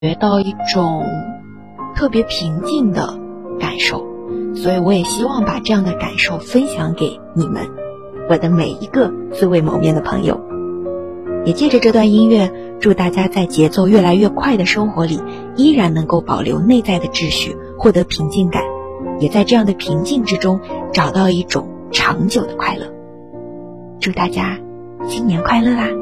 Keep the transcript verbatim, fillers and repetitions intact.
觉到一种特别平静的感受，所以我也希望把这样的感受分享给你们，我的每一个素未谋面的朋友。也借着这段音乐，祝大家在节奏越来越快的生活里，依然能够保留内在的秩序，获得平静感，也在这样的平静之中找到一种长久的快乐。祝大家新年快乐啦！